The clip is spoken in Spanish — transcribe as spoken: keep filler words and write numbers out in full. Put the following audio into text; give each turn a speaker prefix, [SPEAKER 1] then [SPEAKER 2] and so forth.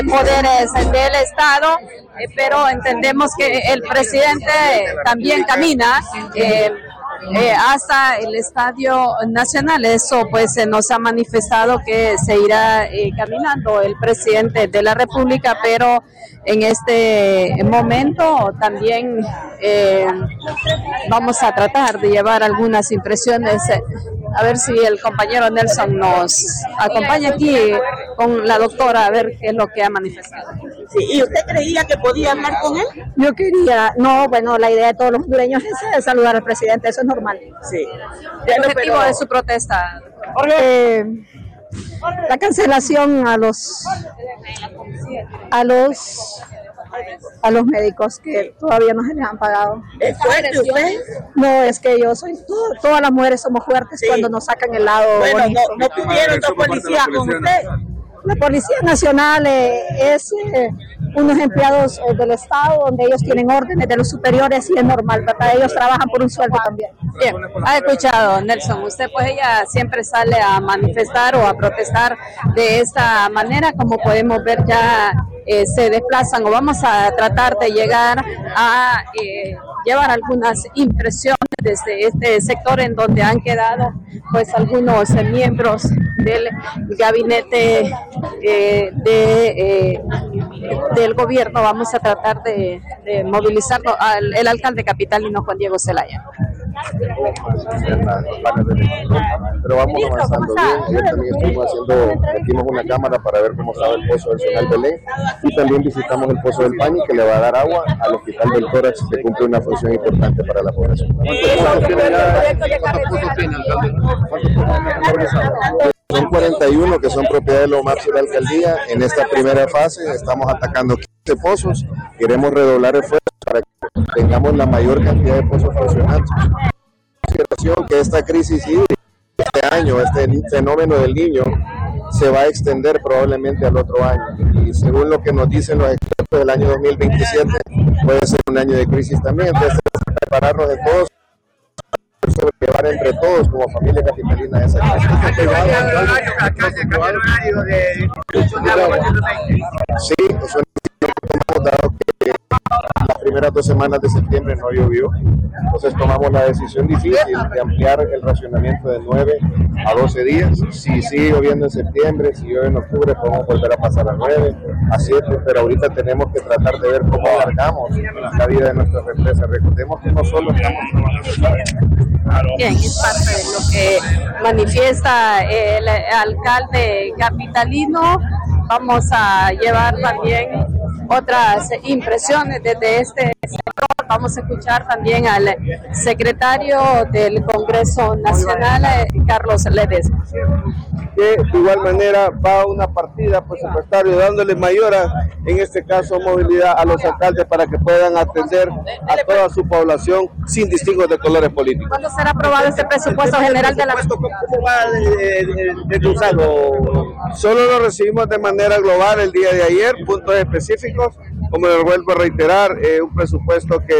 [SPEAKER 1] poderes del Estado, eh, pero entendemos que el presidente también camina eh, eh, hasta el Estadio Nacional. Eso pues se nos ha manifestado que se irá eh, caminando el presidente de la República, pero en este momento también eh, vamos a tratar de llevar algunas impresiones. Eh, a ver si el compañero Nelson nos acompaña aquí con la doctora, a ver qué es lo que ha manifestado.
[SPEAKER 2] Sí, ¿y usted creía que podía hablar con él?
[SPEAKER 3] Yo quería, no, bueno, la idea de todos los hondureños es saludar al presidente, eso es normal.
[SPEAKER 2] Sí.
[SPEAKER 1] ¿El objetivo pero... de su protesta?
[SPEAKER 3] Eh, la cancelación a los a los a los médicos que todavía no se les han pagado.
[SPEAKER 2] ¿Es fuerte usted?
[SPEAKER 3] No, es que yo soy, todo, todas las mujeres somos fuertes, sí, cuando nos sacan el lado
[SPEAKER 2] bueno,
[SPEAKER 3] bonito.
[SPEAKER 2] no, no pidieron dos policías con usted.
[SPEAKER 3] La Policía Nacional eh, es eh, unos empleados eh, del Estado, donde ellos tienen órdenes de los superiores y es normal, ¿verdad? Ellos trabajan por un sueldo también.
[SPEAKER 1] Bien, ha escuchado, Nelson, usted pues ella siempre sale a manifestar o a protestar de esta manera, como podemos ver ya eh, se desplazan, o vamos a tratar de llegar a eh, llevar algunas impresiones desde este sector en donde han quedado pues algunos eh, miembros del gabinete eh, de, eh, del gobierno. Vamos a tratar de, de movilizarlo al el alcalde capitalino Juan Diego Zelaya.
[SPEAKER 4] Pero vamos avanzando bien. Ayer también estuvimos haciendo, metimos una cámara para ver cómo estaba el pozo del Zonal Belén, y también visitamos el pozo del Pañi, que le va a dar agua al hospital del Tórax, que cumple una función importante para la población. Son cuarenta y uno que son propiedad de la OMAPS y la alcaldía. En esta primera fase estamos atacando quince pozos. Queremos redoblar esfuerzos para que tengamos la mayor cantidad de pozos funcionantes. Consideración que esta crisis hídrica, este año, este fenómeno del Niño, se va a extender probablemente al otro año. Y según lo que nos dicen los expertos, del año dos mil veintisiete puede ser un año de crisis también. Entonces, prepararnos de todos, sobrellevar entre todos como familia capitalina esa crisis. Sí, eso es dado que las primeras dos semanas de septiembre no llovió, entonces tomamos la decisión difícil de ampliar el racionamiento de nueve a doce días. Si sigue lloviendo en septiembre, si llueve en octubre, podemos volver a pasar a nueve, a siete, pero ahorita tenemos que tratar de ver cómo alargamos la vida de nuestras empresas. Recordemos que no solo estamos trabajando.
[SPEAKER 1] Bien, es parte de lo que manifiesta el alcalde capitalino. Vamos a llevar también otras impresiones desde este sector. Vamos a escuchar también al secretario del Congreso Nacional, Carlos Ledesma.
[SPEAKER 5] Que de igual manera va una partida presupuestaria dándole mayor, en este caso, movilidad a los alcaldes para que puedan atender a toda su población sin distingos de colores políticos.
[SPEAKER 1] ¿Cuándo será aprobado este presupuesto general de la
[SPEAKER 5] ¿Cómo va desglosado? Solo lo recibimos de manera global el día de ayer, puntos específicos, como les vuelvo a reiterar, eh, un presupuesto que